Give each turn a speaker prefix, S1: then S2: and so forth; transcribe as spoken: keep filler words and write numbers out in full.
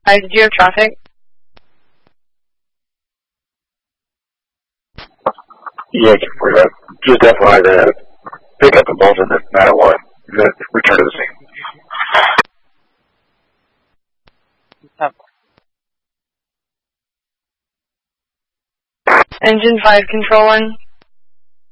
S1: Hi, did you have traffic?
S2: Yeah, for that. Just definitely to pick up the Bolton no matter what. Then return to the scene.
S1: Engine five control one.